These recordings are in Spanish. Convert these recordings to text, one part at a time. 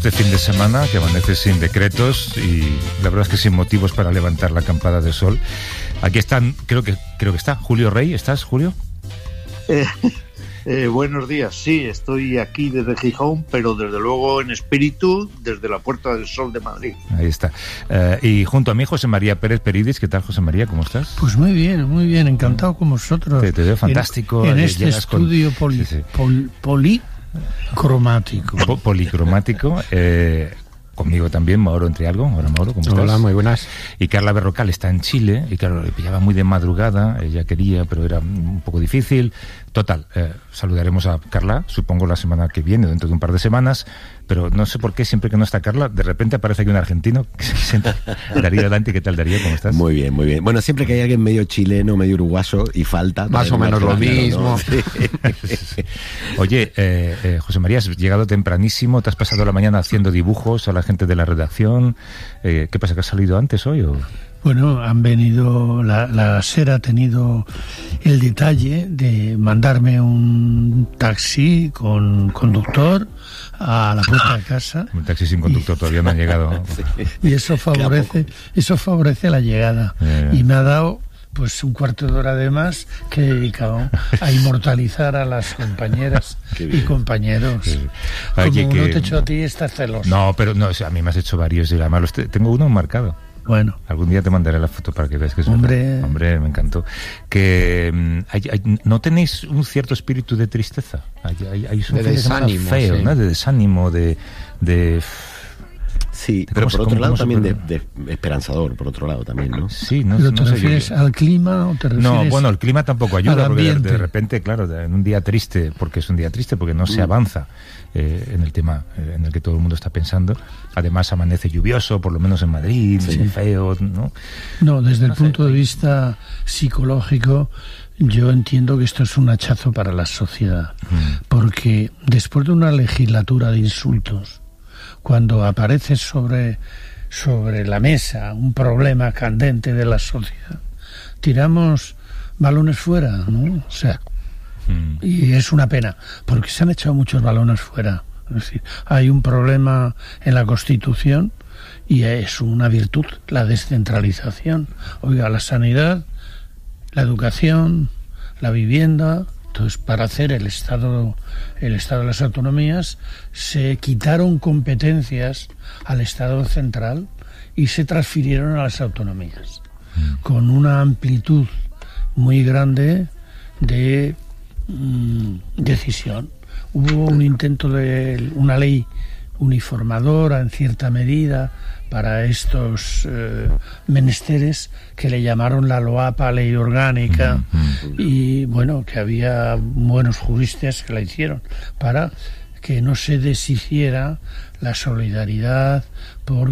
este fin de semana que amanece sin decretos y la verdad es que sin motivos para levantar la campada de sol. Aquí están, creo que está Julio Rey. ¿Estás, Julio? Buenos días, sí, estoy aquí desde Gijón, pero desde luego en espíritu desde la Puerta del Sol de Madrid. Ahí está. Y junto a mí José María Pérez Peridis. ¿Qué tal, José María? ¿Cómo estás? Pues muy bien, encantado con vosotros. Te veo fantástico. En este estudio policromático. Policromático. Conmigo también, Mauro Entrialgo. Hola, Mauro, ¿cómo estás? Hola, muy buenas. Y Carla Berrocal está en Chile, y claro, le pillaba muy de madrugada, ella quería, pero era un poco difícil. Total, saludaremos a Carla, supongo la semana que viene, dentro de un par de semanas, pero no sé por qué siempre que no está Carla, de repente aparece aquí un argentino que se sienta. Darío Dante, ¿qué tal, Darío? ¿Cómo estás? Muy bien, muy bien. Bueno, siempre que hay alguien medio chileno, medio uruguayo y falta... Más o menos lo mismo. ¿No? Sí. Oye, José María, has llegado tempranísimo, te has pasado la mañana haciendo dibujos a la gente de la redacción. ¿Qué pasa, que has salido antes hoy o...? Bueno, han venido, la SER ha tenido el detalle de mandarme un taxi con conductor a la puerta de casa. Un taxi sin conductor todavía no ha llegado. Sí. Y eso favorece la llegada. Y me ha dado pues un cuarto de hora de más que he dedicado a inmortalizar a las compañeras y compañeros. Sí. Oye, como no te he hecho a ti, estás celoso. No, pero no, o sea, a mí me has hecho varios y además tengo uno marcado. Bueno. Algún día te mandaré la foto para que veas que es Hombre, me encantó. Que ¿no tenéis un cierto espíritu de tristeza? Hay de desánimo, feo, sí. ¿no? De desánimo, de sí, pero por otro lado también de esperanzador, por otro lado también, ¿no? Sí, no. ¿Pero te refieres al clima o te refieres? No, bueno, el clima tampoco ayuda, porque de repente, claro, en un día triste, porque no se avanza en el tema en el que todo el mundo está pensando. Además amanece lluvioso, por lo menos en Madrid, feo, ¿no? No, desde el punto de vista psicológico, yo entiendo que esto es un hachazo para la sociedad, porque después de una legislatura de insultos, cuando aparece sobre la mesa un problema candente de la sociedad, tiramos balones fuera, ¿no? O sea, y es una pena, porque se han echado muchos balones fuera. Es decir, hay un problema en la Constitución y es una virtud, la descentralización. Oiga, la sanidad, la educación, la vivienda. Entonces, para hacer el Estado de las autonomías, se quitaron competencias al Estado central y se transfirieron a las autonomías, con una amplitud muy grande de decisión. Hubo un intento de una ley uniformadora en cierta medida para estos menesteres que le llamaron la LOAPA, ley orgánica, y bueno, que había buenos juristas que la hicieron para que no se deshiciera la solidaridad por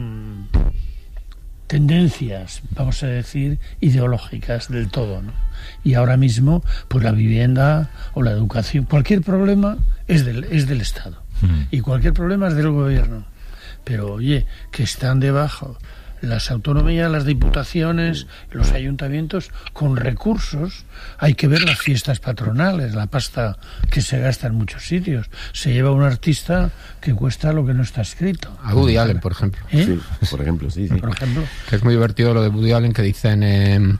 tendencias, vamos a decir, ideológicas del todo, ¿no? Y ahora mismo, pues la vivienda o la educación, cualquier problema es del Estado y cualquier problema es del gobierno. Pero oye, que están debajo las autonomías, las diputaciones, los ayuntamientos con recursos. Hay que ver las fiestas patronales, la pasta que se gasta en muchos sitios. Se lleva un artista que cuesta lo que no está escrito. A Woody Allen, por ejemplo. Sí, por ejemplo, sí. Por ejemplo. Que es muy divertido lo de Woody Allen, que dicen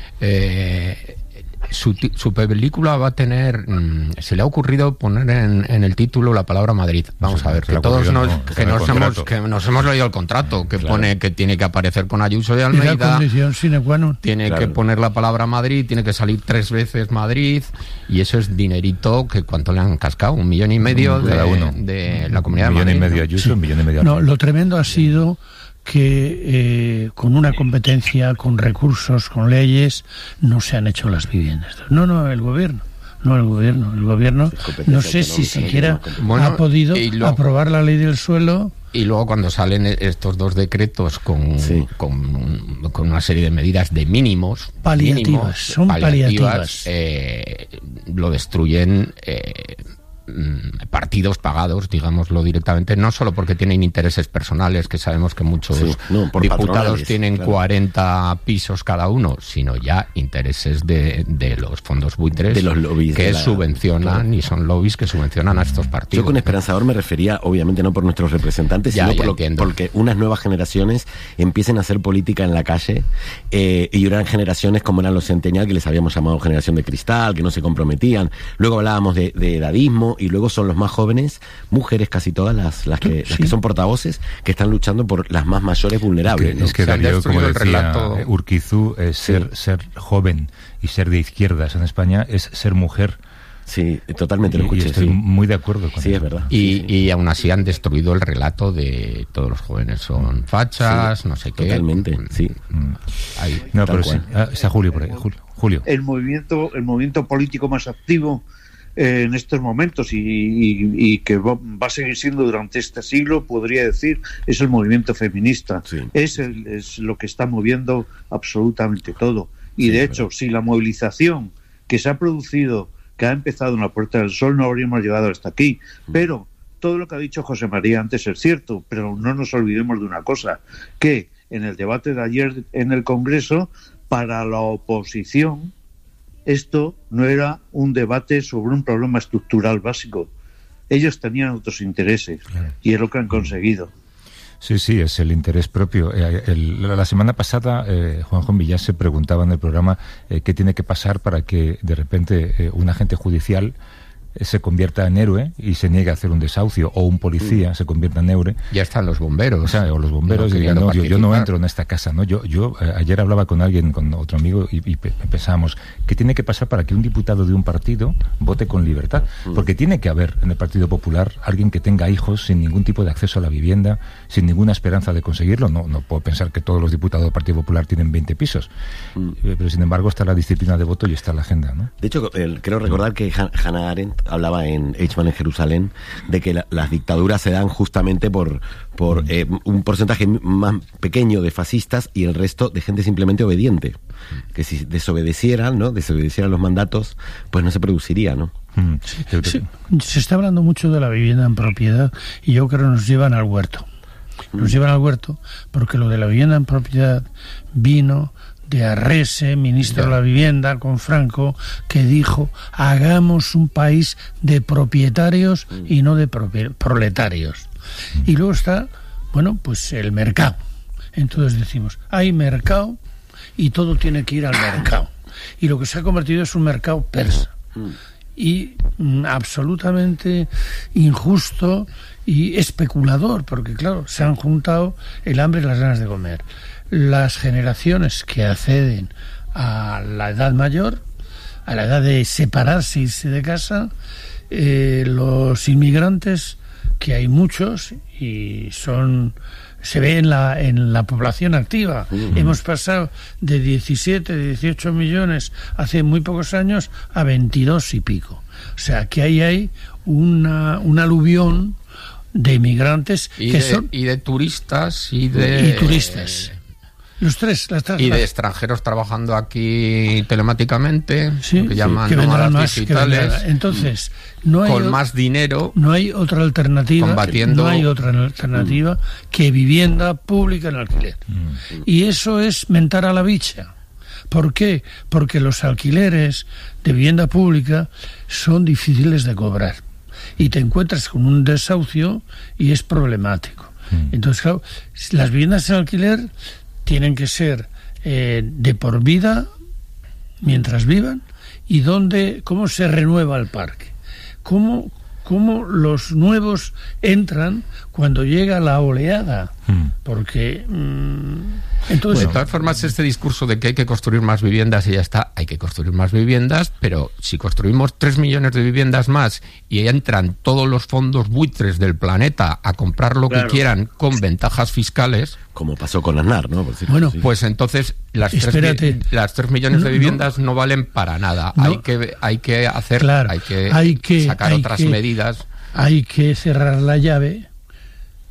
su película va a tener, se le ha ocurrido poner en el título la palabra Madrid. Vamos a ver, que todos nos hemos leído el contrato, que pone que tiene que aparecer con Ayuso de Almeida, y la condición sine qua non. Tiene que poner la palabra Madrid, tiene que salir 3 veces Madrid, y eso es dinerito que ¿cuánto le han cascado? 1,5 millones de la Comunidad de Madrid. 1,5 millones Ayuso, 1,5 millones. No, lo tremendo ha sido que con una competencia, con recursos, con leyes, no se han hecho las viviendas. No, el gobierno. El gobierno no sé si siquiera ha podido aprobar la ley del suelo. Y luego cuando salen estos 2 decretos con una serie de medidas de mínimos paliativas, son paliativas. Lo destruyen partidos pagados, digámoslo directamente, no solo porque tienen intereses personales, que sabemos que muchos diputados tienen 40 pisos cada uno, sino ya intereses de los fondos buitres, de los lobbies que subvencionan, y son lobbies que subvencionan a estos partidos. Yo con esperanzador me refería, obviamente, no por nuestros representantes, sino porque unas nuevas generaciones empiecen a hacer política en la calle, y eran generaciones como eran los centennial, que les habíamos llamado generación de cristal, que no se comprometían. Luego hablábamos de edadismo, y luego son los más jóvenes, mujeres casi todas las que son portavoces, que están luchando por las más mayores vulnerables. Es que Darío, como decía Urquizu, ser joven y ser de izquierdas en España es ser mujer. Sí, totalmente lo escuché. Y estoy muy de acuerdo con eso. eso. Es verdad. Y aún así han destruido el relato de todos los jóvenes son fachas, no sé qué. Totalmente, sí. No, pero sí. Está Julio por ahí. Julio. El movimiento político más activo en estos momentos y que va a seguir siendo durante este siglo, podría decir, es el movimiento feminista. Sí. Es lo que está moviendo absolutamente todo. Y de hecho, si la movilización que se ha producido, que ha empezado en la Puerta del Sol, no habríamos llegado hasta aquí. Pero todo lo que ha dicho José María antes es cierto, pero no nos olvidemos de una cosa, que en el debate de ayer en el Congreso, para la oposición, esto no era un debate sobre un problema estructural básico. Ellos tenían otros intereses, y es lo que han conseguido. Sí, es el interés propio. La semana pasada, Juanjo Millán se preguntaba en el programa qué tiene que pasar para que de repente un agente judicial se convierta en héroe y se niegue a hacer un desahucio, o un policía se convierta en héroe. Ya están los bomberos. O los bomberos dirían, yo no entro en esta casa, ¿no? Yo ayer hablaba con alguien, con otro amigo, y pensábamos, ¿qué tiene que pasar para que un diputado de un partido vote con libertad? Porque tiene que haber en el Partido Popular alguien que tenga hijos sin ningún tipo de acceso a la vivienda, sin ninguna esperanza de conseguirlo. No puedo pensar que todos los diputados del Partido Popular tienen 20 pisos. Pero sin embargo está la disciplina de voto y está la agenda, ¿no? De hecho, creo recordar que Hannah Arendt hablaba en Eichmann en Jerusalén de que las dictaduras se dan justamente por un porcentaje más pequeño de fascistas y el resto de gente simplemente obediente, que si desobedecieran los mandatos, pues no se produciría, ¿no? Sí, se está hablando mucho de la vivienda en propiedad, y yo creo que nos llevan al huerto. Nos llevan al huerto porque lo de la vivienda en propiedad vino de Arrese, ministro de la Vivienda, con Franco, que dijo: hagamos un país de propietarios y no de proletarios. Y luego está, pues el mercado. Entonces decimos, hay mercado y todo tiene que ir al mercado. Y lo que se ha convertido es un mercado persa. Y absolutamente injusto y especulador, porque claro, se han juntado el hambre y las ganas de comer. Las generaciones que acceden a la edad mayor, a la edad de separarse, irse de casa, los inmigrantes, que hay muchos y se ve en la población activa. Hemos pasado de 17, 18 millones hace muy pocos años a 22 y pico. O sea, que ahí hay un aluvión de inmigrantes y de turistas y turistas. Las tres de extranjeros trabajando aquí telemáticamente, lo que llaman nómadas digitales. Entonces, con más dinero, no hay otra alternativa, combatiendo. No hay otra alternativa que vivienda pública en alquiler. Y eso es mentar a la bicha. ¿Por qué? Porque los alquileres de vivienda pública son difíciles de cobrar. Y te encuentras con un desahucio y es problemático. Entonces, claro, las viviendas en alquiler tienen que ser de por vida, mientras vivan, y cómo se renueva el parque, cómo los nuevos entran cuando llega la oleada, porque entonces, de todas formas, este discurso de que hay que construir más viviendas y ya está, hay que construir más viviendas, pero si construimos 3 millones de viviendas más y entran todos los fondos buitres del planeta a comprar lo que quieran con ventajas fiscales, como pasó con Aznar, ¿no? Pues entonces las 3 millones de viviendas no valen para nada. No. Hay que hacer, hay que sacar otras medidas. Hay que cerrar la llave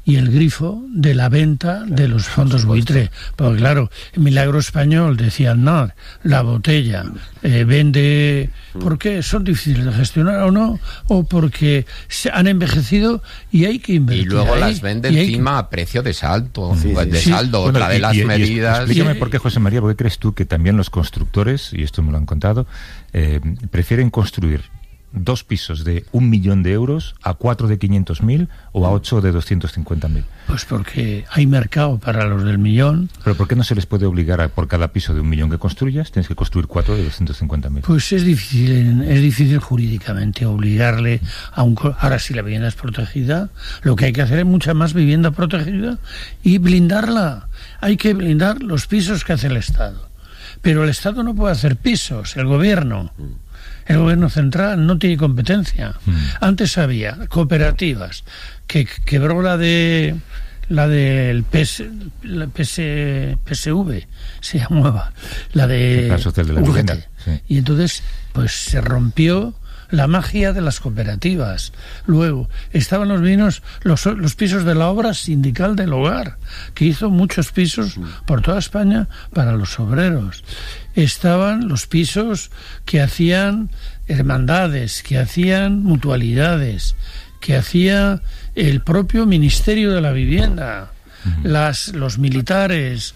y el grifo de la venta de los fondos buitre. Porque claro, Milagro Español decía Aznar, la botella vende porque son difíciles de gestionar o no, o porque se han envejecido y hay que invertir. Y luego las vende encima a precio de saldo, saldo, otra de las medidas. Explícame por qué, José María, ¿por qué crees tú que también los constructores, y esto me lo han contado, prefieren construir 2 pisos de 1 millón de euros a 4 de 500.000 o a 8 de 250.000? Pues porque hay mercado para los del millón. ¿Pero por qué no se les puede obligar por cada piso de 1 millón que construyas, tienes que construir 4 de 250.000? Pues es difícil jurídicamente obligarle a un... Ahora, si la vivienda es protegida, lo que hay que hacer es mucha más vivienda protegida y blindarla. Hay que blindar los pisos que hace el Estado. Pero el Estado no puede hacer pisos, el gobierno. El gobierno central no tiene competencia. Antes había cooperativas, que quebró la del PSV, se llamaba, la de la social de la vivienda. Sí. Y entonces pues se rompió la magia de las cooperativas. Luego estaban los pisos de la obra sindical del hogar, que hizo muchos pisos por toda España para los obreros. Estaban los pisos que hacían hermandades, que hacían mutualidades, que hacía el propio Ministerio de la Vivienda, los militares,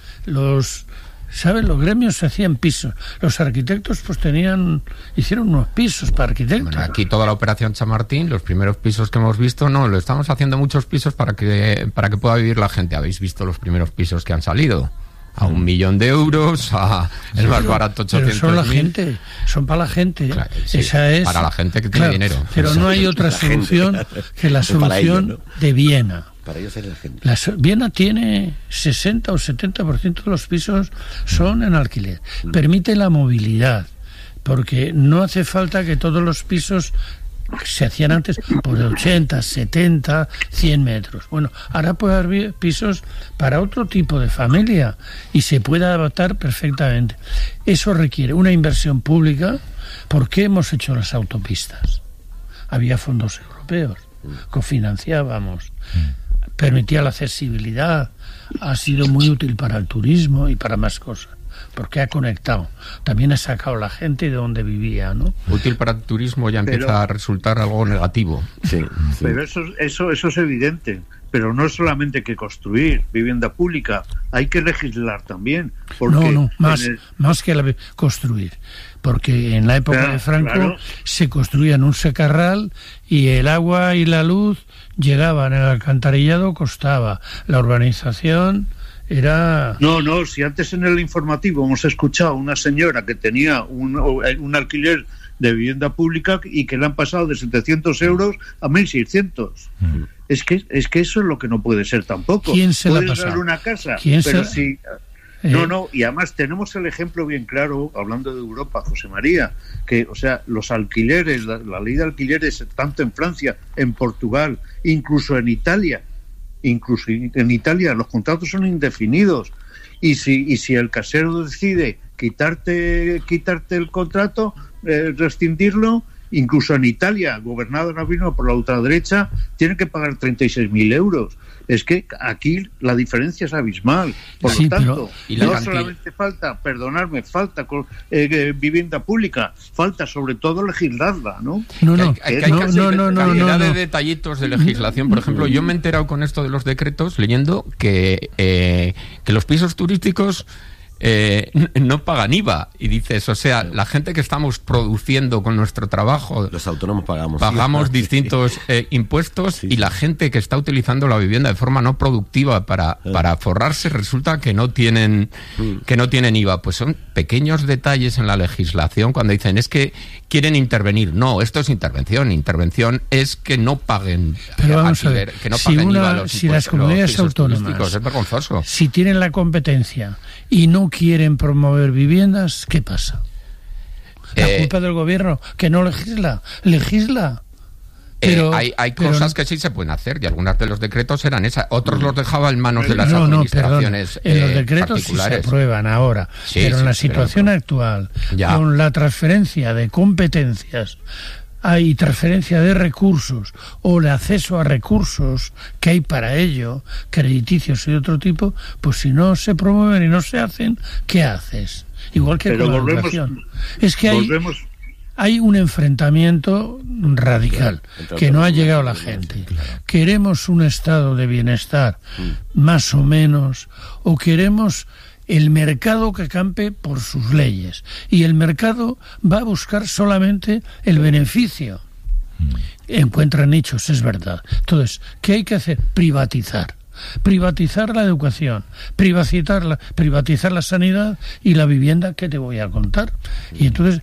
¿sabes? Los gremios se hacían pisos. Los arquitectos pues hicieron unos pisos para arquitectos. Bueno, aquí toda la operación Chamartín, los primeros pisos que hemos visto, lo estamos haciendo muchos pisos para que pueda vivir la gente. Habéis visto los primeros pisos que han salido. A 1 millón de euros, a el más barato 800.000. Son para la gente. Claro, sí, esa es para la gente que tiene dinero. Pero no hay otra solución que la solución ellos, ¿no? de Viena. Para ellos es la gente. Viena tiene 60 o 70% de los pisos son en alquiler. Permite la movilidad, porque no hace falta que todos los pisos se hacían antes por 80, 70, 100 metros. Bueno, ahora puede haber pisos para otro tipo de familia y se puede adaptar perfectamente. Eso requiere una inversión pública. ¿Por qué hemos hecho las autopistas? Había fondos europeos, cofinanciábamos, permitía la accesibilidad, ha sido muy útil para el turismo y para más cosas. Porque ha conectado. También ha sacado la gente de donde vivía, ¿no? Útil para el turismo ya empieza a resultar algo negativo. Sí. Pero eso es evidente. Pero no es solamente que construir vivienda pública, hay que legislar también. Porque más que construir. Porque en la época de Franco se construía en un secarral y el agua y la luz llegaban, el alcantarillado costaba, la urbanización... si antes en el informativo hemos escuchado a una señora que tenía un alquiler de vivienda pública y que le han pasado de 700 euros a 1.600. Es que eso es lo que no puede ser tampoco. ¿Quién se la ha pasado? Una casa, sí. Y además tenemos el ejemplo bien claro, hablando de Europa, José María, que, o sea, los alquileres, la ley de alquileres, tanto en Francia, en Portugal, incluso en Italia, los contratos son indefinidos y si el casero decide quitarte el contrato, rescindirlo, incluso en Italia, gobernado ahora mismo por la ultraderecha, tiene que pagar 36.000 euros. Es que aquí la diferencia es abismal. Por lo tanto, no solamente falta vivienda pública, falta sobre todo legislarla, ¿no? Hay cantidad de detallitos de legislación. Por ejemplo, yo me he enterado con esto de los decretos leyendo que los pisos turísticos no pagan IVA, y dices, o sea, la gente que estamos produciendo con nuestro trabajo, los autónomos pagamos distintos impuestos, y la gente que está utilizando la vivienda de forma no productiva para forrarse, resulta que no tienen IVA. Pues son pequeños detalles en la legislación cuando dicen es que quieren intervenir. No, esto es intervención es que no paguen alquiler, que no paguen IVA a los impuestos. Si las comunidades autónomas, es vergonzoso. Si tienen la competencia y no quieren promover viviendas, ¿qué pasa? La culpa del gobierno, que no legisla. Pero hay cosas que sí se pueden hacer, y algunas de los decretos eran esas, otros los dejaba en manos de las administraciones en los decretos sí se aprueban ahora, pero en la situación actual, con la transferencia de competencias hay transferencia de recursos o el acceso a recursos que hay para ello, crediticios y de otro tipo, pues si no se promueven y no se hacen, ¿qué haces? Igual que con la educación. Es que hay un enfrentamiento radical que no ha llegado a la gente. ¿Queremos un estado de bienestar más o menos, o queremos el mercado que campe por sus leyes? Y el mercado va a buscar solamente el beneficio. Encuentra nichos, es verdad. Entonces, ¿qué hay que hacer? Privatizar la educación, privatizar la sanidad y la vivienda, que te voy a contar. Y entonces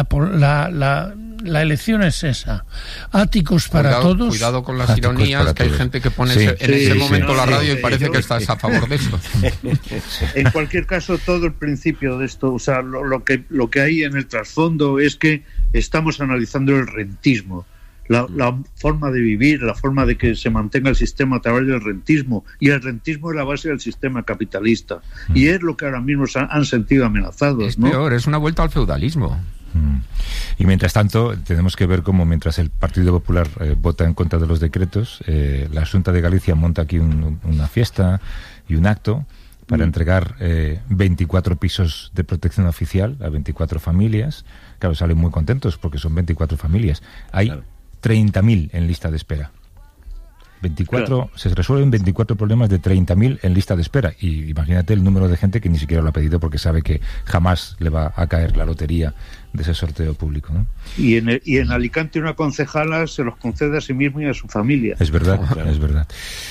la elección es esa: áticos para todos. Cuidado con las ironías, que hay gente que pone en ese momento la radio y parece que estás a favor de eso. En cualquier caso, todo el principio de esto, o sea, lo que hay en el trasfondo es que estamos analizando el rentismo. La forma de vivir, la forma de que se mantenga el sistema a través del rentismo, y el rentismo es la base del sistema capitalista, y es lo que ahora mismo han sentido amenazados. Es peor, es una vuelta al feudalismo. Y mientras tanto tenemos que ver cómo, mientras el Partido Popular vota en contra de los decretos, la Xunta de Galicia monta aquí una fiesta y un acto para entregar 24 pisos de protección oficial a 24 familias. Claro, salen muy contentos porque son 24 familias. Hay 30.000 en lista de espera. 24, se resuelven 24 problemas de 30.000 en lista de espera. Y imagínate el número de gente que ni siquiera lo ha pedido porque sabe que jamás le va a caer la lotería de ese sorteo público, ¿no? Y en Alicante una concejala se los concede a sí mismo y a su familia. Es verdad, es verdad.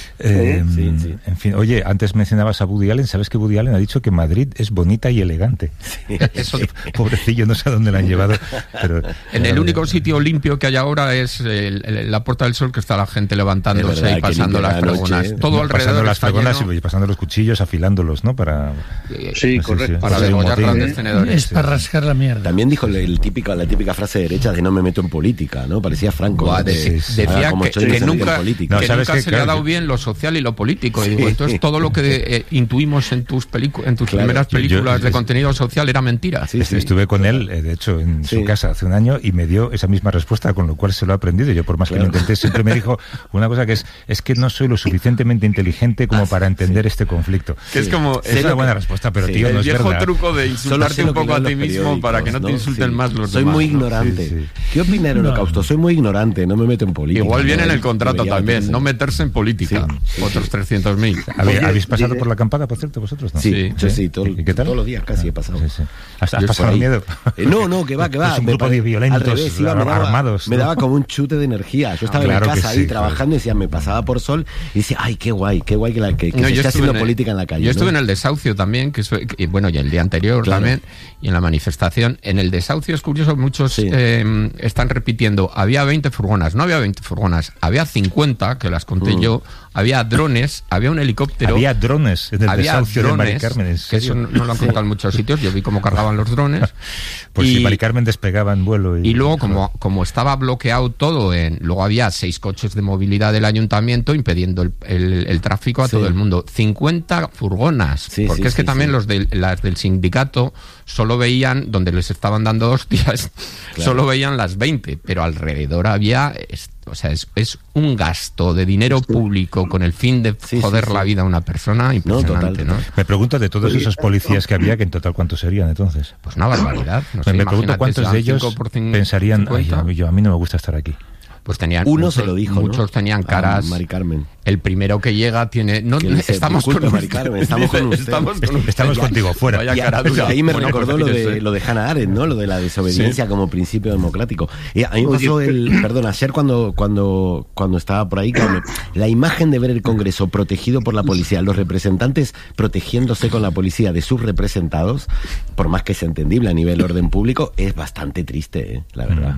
Sí. En fin, oye, antes mencionabas a Woody Allen. ¿Sabes que Woody Allen ha dicho que Madrid es bonita y elegante? Sí. Eso, pobrecillo, no sé a dónde la han llevado. Pero en el único sitio limpio que hay ahora es la Puerta del Sol, que está la gente levantándose y pasando las fregonas. Todo alrededor pasando las fregonas y pasando los cuchillos, afilándolos, ¿no? Para correcto. Para degollar grandes tenedores. Es para rascar la mierda. También dijo la típica frase de derecha de no me meto en política, ¿no? Parecía Franco. Decía que nunca se le ha dado bien lo social y lo político. Y digo, entonces todo lo que intuimos en tus primeras películas de contenido social era mentira. Estuve con él, de hecho, en su casa hace un año, y me dio esa misma respuesta, con lo cual se lo he aprendido. Yo, por más que lo intenté, siempre me dijo una cosa, que es que no soy lo suficientemente inteligente como para entender este conflicto. Que es como... Es una buena respuesta, pero tío, no es verdad. El viejo truco de insultarte un poco a ti mismo para que no te insulten más los demás. Soy muy ignorante. ¿Qué opina del Holocausto? Soy muy ignorante, no me meto en política. Igual viene en el contrato también, no meterse en política. Otros 300.000. ¿Habéis pasado por la Campana, por cierto, vosotros? ¿No? Sí, ¿qué tal? Todos los días casi he pasado. ¿Has pasado miedo? No, que va. Es un grupo de violentos armados. Me daba como un chute de energía. Yo estaba en la casa ahí trabajando y decía, me pasaba por Sol y decía, ay, qué guay que se esté haciendo política en la calle. Yo estuve en el Desahucio también, y el día anterior también, y en la manifestación. En el Desahucio es curioso, muchos están repitiendo, había 20 furgonas. No había 20 furgonas, había 50, que las conté yo. Había drones, había un helicóptero. Había drones en el Desahucio de Mari Carmen, ¿en serio? Que eso no lo han contado en muchos sitios. Yo vi cómo cargaban los drones. Pues si Mari Carmen despegaba en vuelo. Y luego, como estaba bloqueado todo, luego había 6 coches de movilidad del ayuntamiento impidiendo el tráfico a todo el mundo. 50 furgonas. Porque es que también las del sindicato solo veían, donde les estaban dando hostias, solo veían las 20, pero alrededor había... O sea, es un gasto de dinero público con el fin de joder la vida a una persona impresionante, ¿no? Me pregunto, de todos esos policías que había, que en total ¿cuántos serían entonces? Pues una barbaridad. No sé, me pregunto cuántos de ellos pensarían, a mí no me gusta estar aquí. Pues tenían se lo dijo, muchos tenían caras. Mari Carmen. El primero que llega tiene estamos con Mari Carmen, estamos con usted. Estamos contigo, fuera. Ahí me recordó lo de Hannah Arendt, ¿no? Lo de la desobediencia como principio democrático. Y a mí me pasó ayer cuando estaba por ahí, la imagen de ver el Congreso protegido por la policía, los representantes protegiéndose con la policía de sus representados, por más que sea entendible a nivel orden público, es bastante triste, la verdad.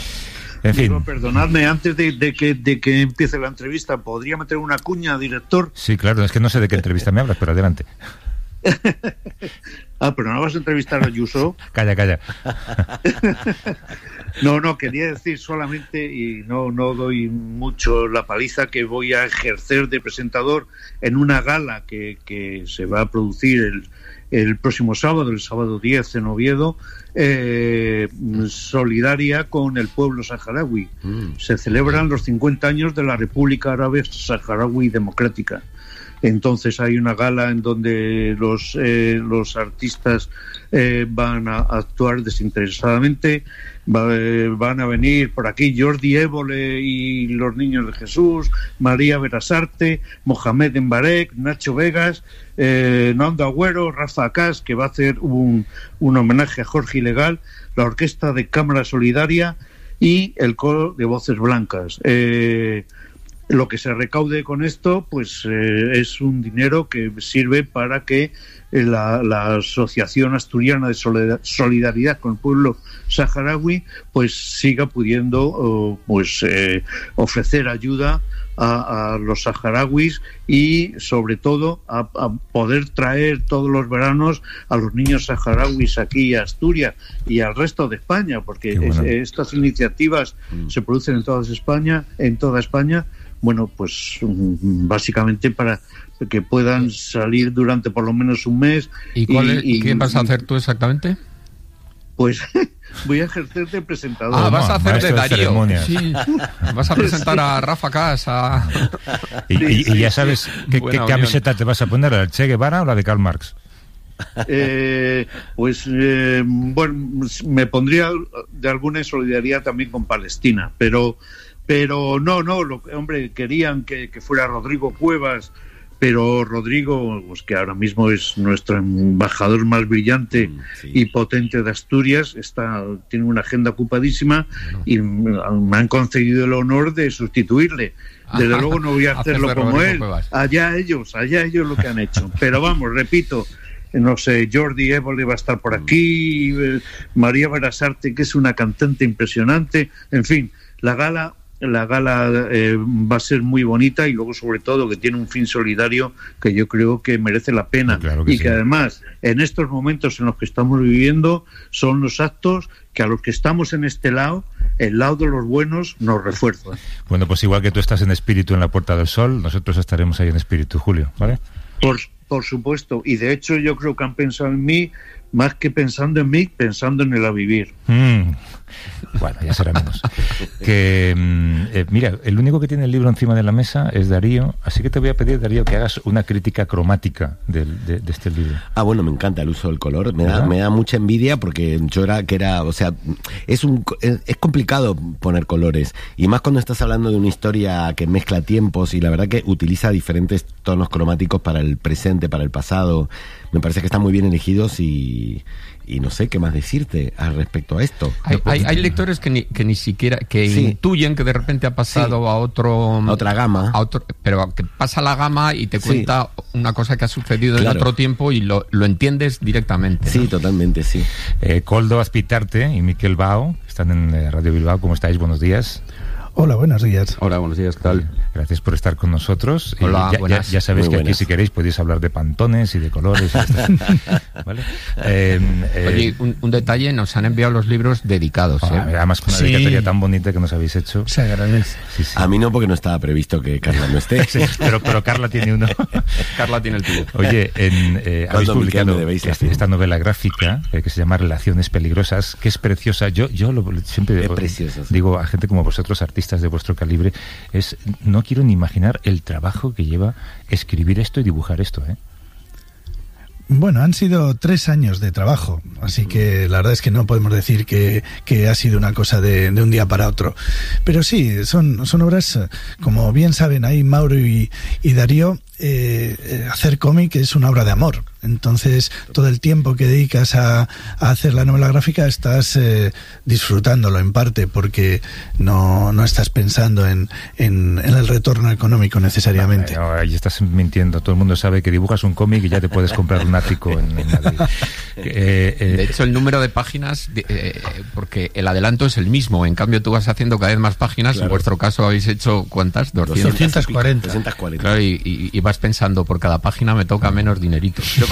En fin. Digo, perdonadme, antes de que empiece la entrevista, ¿podría meter una cuña, director? Sí, claro, es que no sé de qué entrevista me hablas, pero adelante. Pero no vas a entrevistar a Ayuso. Calla. No, quería decir solamente, y no doy mucho la paliza, que voy a ejercer de presentador en una gala que se va a producir el próximo sábado, el sábado 10 en Oviedo, solidaria con el pueblo saharaui. Se celebran los 50 años de la República Árabe Saharaui Democrática. Entonces hay una gala en donde los artistas van a actuar desinteresadamente. Van a venir por aquí Jordi Évole y los Niños de Jesús, María Berasarte, Mohamed Embarek, Nacho Vegas, Nando Agüero, Rafa Cas, que va a hacer un homenaje a Jorge Ilegal, la Orquesta de Cámara Solidaria y el Coro de Voces Blancas. Lo que se recaude con esto, pues es un dinero que sirve para que la Asociación Asturiana de Solidaridad con el Pueblo Saharaui pues siga pudiendo ofrecer ayuda a los saharauis y sobre todo a poder traer todos los veranos a los niños saharauis aquí a Asturias y al resto de España, porque estas iniciativas se producen en toda España. Bueno, pues básicamente para que puedan salir durante por lo menos un mes. ¿Y qué vas a hacer tú exactamente? Pues voy a ejercer de presentador. Vas a hacer de Darío. Sí. Vas a presentar a Rafa Cas. Y ya sabes qué camiseta te vas a poner, ¿la del Che Guevara o la de Karl Marx? Me pondría de alguna solidaridad también con Palestina, pero no, querían que fuera Rodrigo Cuevas, pero Rodrigo, pues que ahora mismo es nuestro embajador más brillante y potente de Asturias, tiene una agenda ocupadísima y me han concedido el honor de sustituirle. Desde luego no voy a hacerlo como él. Allá ellos lo que han hecho. Pero vamos, repito, no sé, Jordi Évole va a estar por aquí, María Berasarte, que es una cantante impresionante, en fin, la gala va a ser muy bonita y luego sobre todo que tiene un fin solidario que yo creo que merece la pena, que además en estos momentos en los que estamos viviendo son los actos que a los que estamos en este lado, el lado de los buenos, nos refuerzan. Bueno, pues igual que tú estás en espíritu en la Puerta del Sol, nosotros estaremos ahí en espíritu, Julio, ¿vale? Por supuesto, y de hecho yo creo que han pensado en mí, más que pensando en mí, pensando en el a vivir. Bueno, ya será menos. Mira, el único que tiene el libro encima de la mesa es Darío, así que te voy a pedir, Darío, que hagas una crítica cromática de este libro. Bueno, me encanta el uso del color, me da mucha envidia porque es complicado poner colores, y más cuando estás hablando de una historia que mezcla tiempos y la verdad que utiliza diferentes tonos cromáticos para el presente, para el pasado. Me parece que están muy bien elegidos y no sé qué más decirte al respecto a esto. Hay lectores que ni siquiera intuyen que de repente ha pasado a otra gama, pero que pasa la gama y te cuenta una cosa que ha sucedido en otro tiempo y lo entiendes directamente. Sí, ¿no? Totalmente, sí. Coldo Azpitarte y Miquel Bao están en Radio Bilbao. ¿Cómo estáis? Buenos días. Hola, buenos días. Hola, buenos días, ¿qué tal? Gracias por estar con nosotros. Hola, buenas. Ya sabéis que aquí, si queréis, podéis hablar de pantones y de colores. ¿Vale? Oye, un detalle, nos han enviado los libros dedicados. Además, con una dedicatoria tan bonita que nos habéis hecho. Se agradece. Sí. A mí no, porque no estaba previsto que Carla no esté. pero Carla tiene uno. Carla tiene el tuyo. Oye, habéis publicado esta novela gráfica que se llama Relaciones Peligrosas, que es preciosa. Yo siempre digo a gente como vosotros, artistas de vuestro calibre, no quiero ni imaginar el trabajo que lleva escribir esto y dibujar esto, ¿eh? Bueno, han sido 3 años de trabajo, así que la verdad es que no podemos decir que ha sido una cosa de un día para otro. Pero sí, son obras, como bien saben ahí Mauro y Darío, hacer cómic es una obra de amor. Entonces, todo el tiempo que dedicas a hacer la novela gráfica estás disfrutándolo en parte, porque no estás pensando en el retorno económico necesariamente. Ahí estás mintiendo. Todo el mundo sabe que dibujas un cómic y ya te puedes comprar un ático en Madrid. De hecho, el número de páginas, porque el adelanto es el mismo. En cambio, tú vas haciendo cada vez más páginas. Claro. En vuestro caso, habéis hecho ¿cuántas? 240. Claro, y vas pensando, por cada página me toca menos dinerito. Yo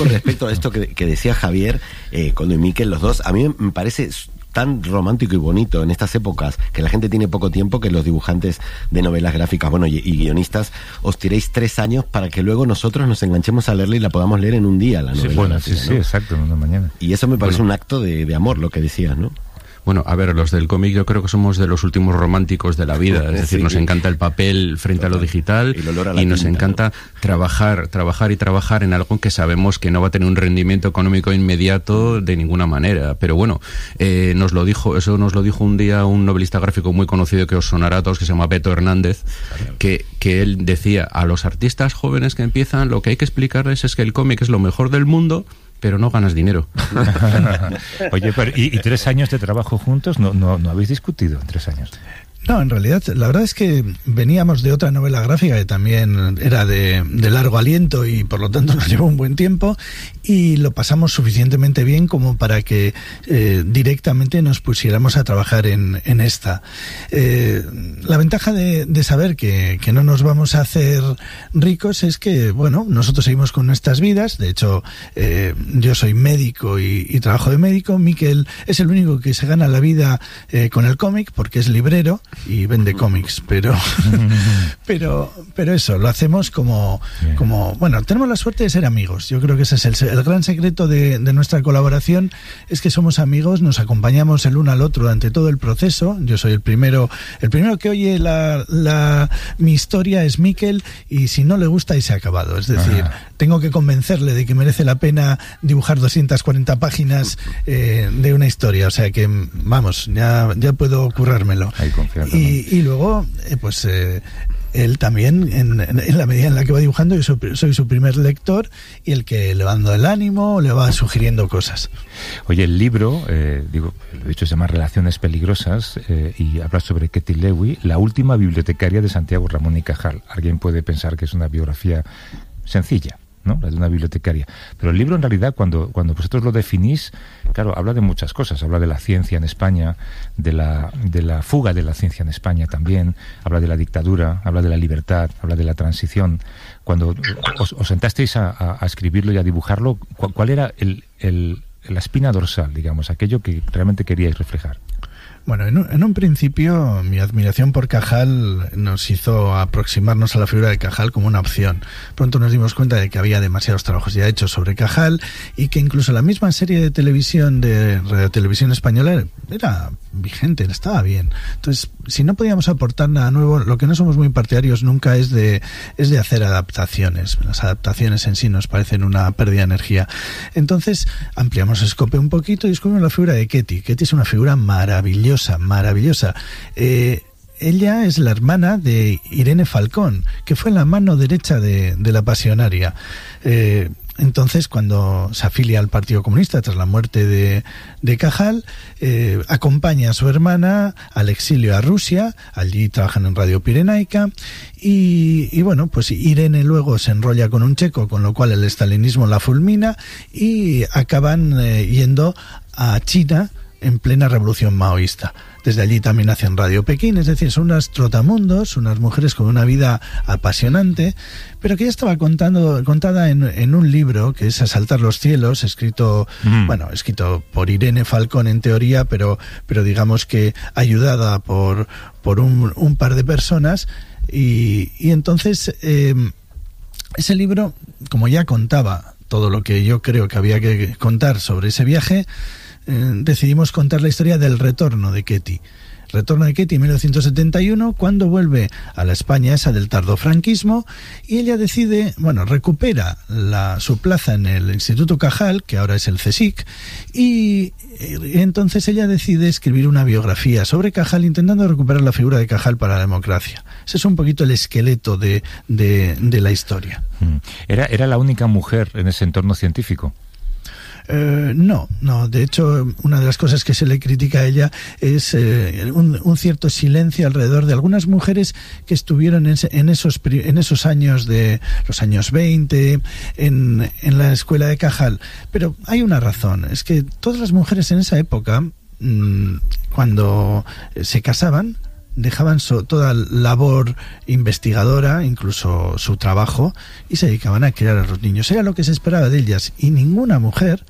con respecto a esto que decía Javier, Condo y Miquel, los dos, a mí me parece tan romántico y bonito en estas épocas que la gente tiene poco tiempo, que los dibujantes de novelas gráficas, bueno, y guionistas, os tiréis 3 años para que luego nosotros nos enganchemos a leerla y la podamos leer en un día, la novela. Sí, bueno, gráfica, sí, ¿no? Exacto, en una mañana. Y eso me parece un acto de amor, lo que decías, ¿no? Bueno, a ver, los del cómic yo creo que somos de los últimos románticos de la vida, es decir, nos encanta el papel frente a lo digital y nos encanta trabajar en algo que sabemos que no va a tener un rendimiento económico inmediato de ninguna manera, pero bueno, nos lo dijo un día un novelista gráfico muy conocido que os sonará a todos, que se llama Beto Hernández, que él decía, a los artistas jóvenes que empiezan lo que hay que explicarles es que el cómic es lo mejor del mundo, pero no ganas dinero. Oye, pero ¿y 3 años de trabajo juntos? ¿No habéis discutido en 3 años? No, en realidad, la verdad es que veníamos de otra novela gráfica que también era de largo aliento y por lo tanto nos llevó un buen tiempo y lo pasamos suficientemente bien como para que directamente nos pusiéramos a trabajar en esta. La ventaja de saber que no nos vamos a hacer ricos es que, bueno, nosotros seguimos con nuestras vidas. De hecho, yo soy médico y trabajo de médico. Miquel es el único que se gana la vida con el cómic porque es librero y vende cómics, pero eso, lo hacemos como bueno, tenemos la suerte de ser amigos. Yo creo que ese es el gran secreto de nuestra colaboración, es que somos amigos, nos acompañamos el uno al otro durante todo el proceso. Yo soy el primero que oye mi historia es Miquel, y si no le gusta y se ha acabado, es decir, tengo que convencerle de que merece la pena dibujar 240 páginas de una historia, o sea que vamos, ya puedo currármelo. Y luego, él también, en la medida en la que va dibujando, yo soy su primer lector y el que le va dando el ánimo, le va sugiriendo cosas. Oye, el libro, lo he dicho, se llama Relaciones Peligrosas y habla sobre Ketty Lewy, la última bibliotecaria de Santiago Ramón y Cajal. Alguien puede pensar que es una biografía sencilla, ¿no?, la de una bibliotecaria. Pero el libro, en realidad, cuando vosotros lo definís, claro, habla de muchas cosas. Habla de la ciencia en España, de la fuga de la ciencia en España también, habla de la dictadura, habla de la libertad, habla de la transición. Cuando os sentasteis a escribirlo y a dibujarlo, ¿cuál era la espina dorsal, digamos, aquello que realmente queríais reflejar? Bueno, en un principio mi admiración por Cajal nos hizo aproximarnos a la figura de Cajal como una opción. Pronto nos dimos cuenta de que había demasiados trabajos ya hechos sobre Cajal y que incluso la misma serie de televisión de Radio Televisión Española era vigente, estaba bien. Entonces, si no podíamos aportar nada nuevo, lo que no somos muy partidarios nunca es de hacer adaptaciones. Las adaptaciones en sí nos parecen una pérdida de energía. Entonces, ampliamos el escope un poquito y descubrimos la figura de Ketty. Ketty es una figura maravillosa. Ella es la hermana de Irene Falcón, que fue la mano derecha de la Pasionaria. Entonces, cuando se afilia al Partido Comunista tras la muerte de Cajal, acompaña a su hermana al exilio a Rusia. Allí trabajan en Radio Pirenaica y bueno, pues Irene luego se enrolla con un checo, con lo cual el estalinismo la fulmina y acaban yendo a China en plena revolución maoísta. Desde allí también hacen Radio Pekín, es decir, son unas trotamundos, unas mujeres con una vida apasionante, pero que ya estaba contada en un libro que es Asaltar los cielos, escrito por Irene Falcón en teoría, pero digamos que ayudada por un par de personas, y entonces ese libro, como ya contaba todo lo que yo creo que había que contar sobre ese viaje, decidimos contar la historia del retorno de Ketty. Retorno de Ketty en 1971, cuando vuelve a la España esa del tardofranquismo, y ella decide, recupera su plaza en el Instituto Cajal, que ahora es el CSIC, y entonces ella decide escribir una biografía sobre Cajal, intentando recuperar la figura de Cajal para la democracia. Ese es un poquito el esqueleto de la historia. ¿Era la única mujer en ese entorno científico? No, de hecho, una de las cosas que se le critica a ella es un cierto silencio alrededor de algunas mujeres que estuvieron en esos años de los años 20 en la escuela de Cajal. Pero hay una razón, es que todas las mujeres en esa época, cuando se casaban, dejaban toda labor investigadora, incluso su trabajo, y se dedicaban a criar a los niños. Era lo que se esperaba de ellas, y ninguna mujer,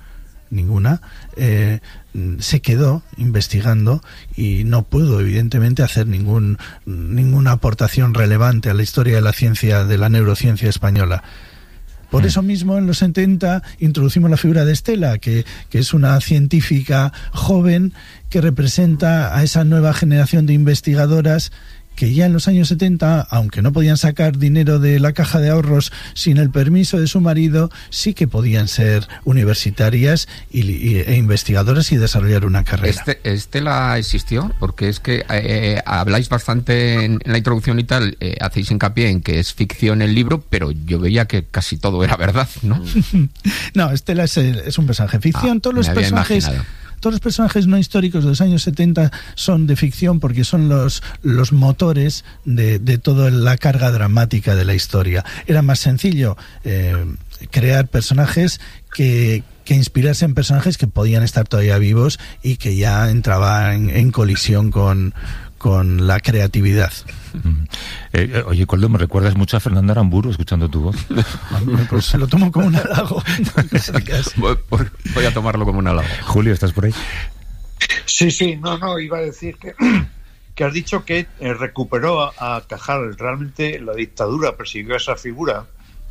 se quedó investigando y no pudo, evidentemente, hacer ninguna aportación relevante a la historia de la ciencia, de la neurociencia española. Por eso mismo, en los 70, introducimos la figura de Estela, que es una científica joven que representa a esa nueva generación de investigadoras que ya en los años 70, aunque no podían sacar dinero de la caja de ahorros sin el permiso de su marido, sí que podían ser universitarias e investigadoras y desarrollar una carrera. ¿Estela existió? Porque es que habláis bastante en la introducción y tal, hacéis hincapié en que es ficción el libro, pero yo veía que casi todo era verdad, ¿no? No, Estela es un personaje ficción. Todos los personajes no históricos de los años 70 son de ficción porque son los motores de toda la carga dramática de la historia. Era más sencillo crear personajes que inspirarse en personajes que podían estar todavía vivos y que ya entraban en colisión con la creatividad. Oye, Coldo, me recuerdas mucho a Fernando Aramburu escuchando tu voz. Pues se lo tomo como un halago. Voy a tomarlo como un halago. Julio, ¿estás por ahí? Sí, no, iba a decir que has dicho que recuperó a Cajal. Realmente la dictadura persiguió a esa figura.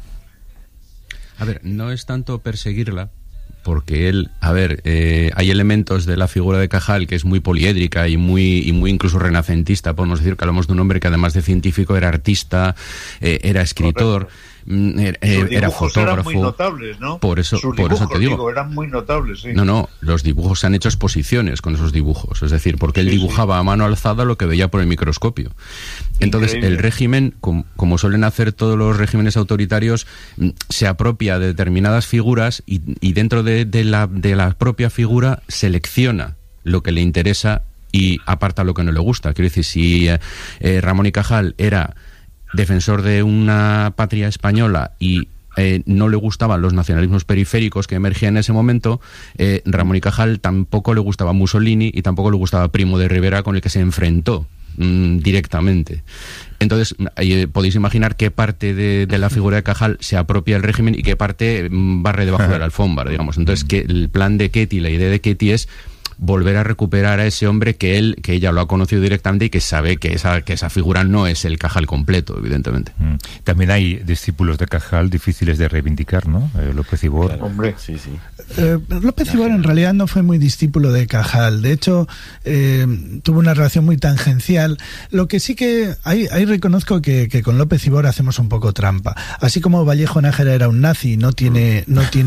A ver, no es tanto perseguirla, porque él, hay elementos de la figura de Cajal que es muy poliédrica y muy incluso renacentista. Podemos decir que hablamos de un hombre que además de científico era artista, era escritor. Correcto. Era fotógrafo. Eran muy notables, ¿no? Por eso te digo, eran muy notables, sí. No, los dibujos se han hecho exposiciones con esos dibujos, es decir, porque él dibujaba a mano alzada lo que veía por el microscopio. Entonces, el régimen, como suelen hacer todos los regímenes autoritarios, se apropia de determinadas figuras y dentro de la propia figura selecciona lo que le interesa y aparta lo que no le gusta. Quiero decir, si Ramón y Cajal era defensor de una patria española y no le gustaban los nacionalismos periféricos que emergían en ese momento, Ramón y Cajal tampoco le gustaba Mussolini y tampoco le gustaba Primo de Rivera, con el que se enfrentó directamente. Entonces podéis imaginar qué parte de la figura de Cajal se apropia el régimen y qué parte barre debajo de la alfombra, digamos. Entonces, que el plan de Ketty, la idea de Ketty es volver a recuperar a ese hombre que ella lo ha conocido directamente y que sabe que esa figura no es el Cajal completo, evidentemente. También hay discípulos de Cajal difíciles de reivindicar, ¿no? López Ibor. Claro, hombre, sí. López Ibor en realidad no fue muy discípulo de Cajal. De hecho, tuvo una relación muy tangencial. Lo que sí que ahí reconozco que con López Ibor hacemos un poco trampa. Así como Vallejo Nájera era un nazi, no tiene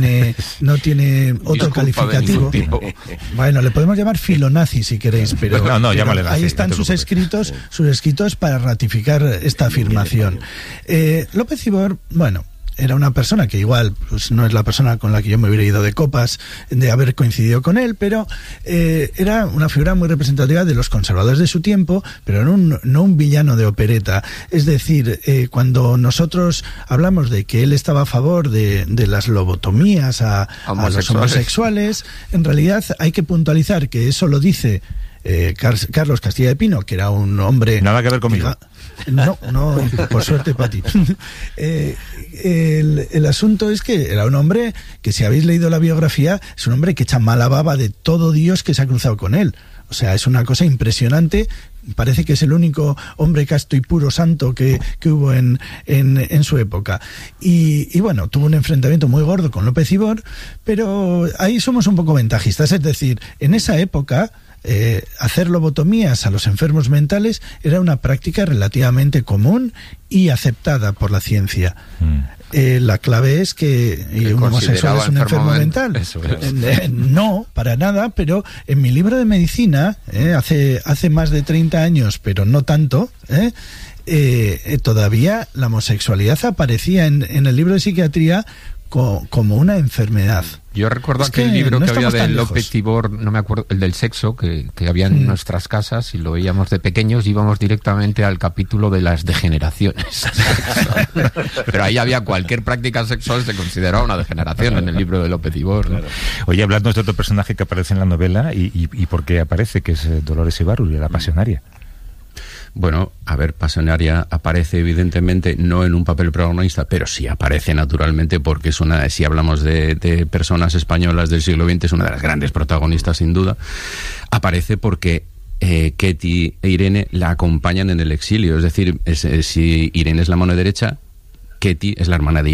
otro calificativo. Bueno, le podemos llamar filonazi si queréis, pero llámale nazi, ahí están sus escritos para ratificar esta afirmación. López Ibor, era una persona que igual pues no es la persona con la que yo me hubiera ido de copas de haber coincidido con él, pero era una figura muy representativa de los conservadores de su tiempo, pero no un villano de opereta. Es decir, cuando nosotros hablamos de que él estaba a favor de las lobotomías a los homosexuales, en realidad hay que puntualizar que eso lo dice Carlos Castilla de Pino, que era un hombre... Nada que ver conmigo. No, por suerte para ti. El asunto es que era un hombre que, si habéis leído la biografía, es un hombre que echa mala baba de todo Dios que se ha cruzado con él. O sea, es una cosa impresionante. Parece que es el único hombre casto y puro santo que hubo en su época. Y bueno, tuvo un enfrentamiento muy gordo con López Ibor, pero ahí somos un poco ventajistas. Es decir, en esa época hacer lobotomías a los enfermos mentales era una práctica relativamente común y aceptada por la ciencia. La clave es que un homosexual es un enfermo mental. No, para nada, pero en mi libro de medicina, hace más de 30 años, pero no tanto, todavía la homosexualidad aparecía en el libro de psiquiatría como una enfermedad. Yo recuerdo aquel libro que había de López Ibor, no me acuerdo, el del sexo, que había en nuestras casas y lo veíamos de pequeños, íbamos directamente al capítulo de las degeneraciones. Pero ahí había cualquier práctica sexual, se consideraba una degeneración en el libro de López Ibor, ¿no? Oye, hablando de otro personaje que aparece en la novela y por qué aparece, que es Dolores Ibárruri, la pasionaria. Bueno, a ver, Pasionaria aparece evidentemente no en un papel protagonista, pero sí aparece naturalmente porque es si hablamos de personas españolas del siglo XX, es una de las grandes protagonistas sin duda. Aparece porque Ketty e Irene la acompañan en el exilio, es decir, si Irene es la mano derecha, Ketty es la hermana de